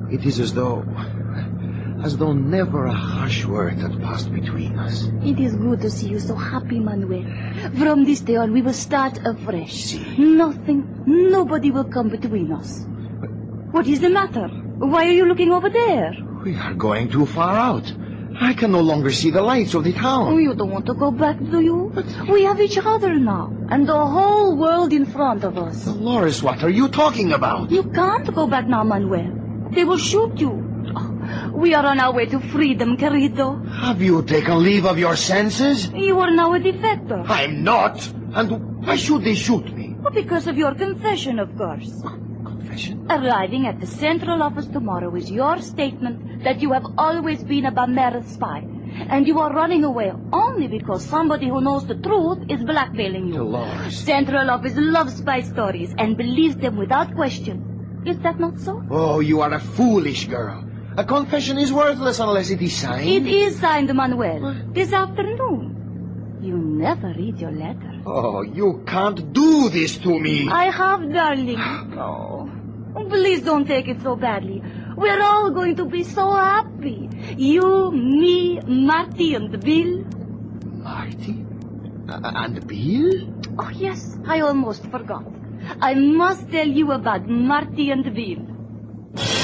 It is as though never a harsh word had passed between us. It is good to see you so happy, Manuel. From this day on, we will start afresh. See. Nobody will come between us. What is the matter? Why are you looking over there? We are going too far out. I can no longer see the lights of the town. Oh, you don't want to go back, do you? We have each other now, and the whole world in front of us. Dolores, what are you talking about? You can't go back now, Manuel. They will shoot you. Oh, we are on our way to freedom, querido. Have you taken leave of your senses? You are now a defector. I'm not. And why should they shoot me? Well, because of your confession, of course. Confession? Arriving at the central office tomorrow is your statement that you have always been a Bamera spy. And you are running away only because somebody who knows the truth is blackmailing you. Dolores. Central office loves spy stories and believes them without question. Is that not so? Oh, you are a foolish girl. A confession is worthless unless it is signed. It is signed, Manuel. This afternoon. You never read your letter. Oh, you can't do this to me. I have, darling. Oh, please don't take it so badly. We're all going to be so happy. You, me, Marty, and Bill. Marty? And Bill? Oh, yes, I almost forgot. I must tell you about Marty and Bill.